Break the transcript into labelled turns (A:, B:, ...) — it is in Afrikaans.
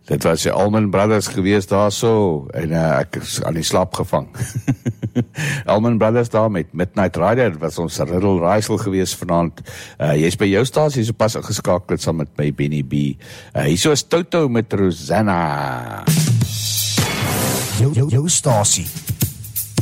A: Dit was die Allman Brothers gewees daar so, en ek is aan die slaap gevang. Allman Brothers daar met Midnight Rider, dit was ons riddle raaisel gewees vanaand. Jy is by jou stasie so pas ingeskakeld saam met my Benny B. Hier so is Toto met Rosanna.
B: Jou stasie.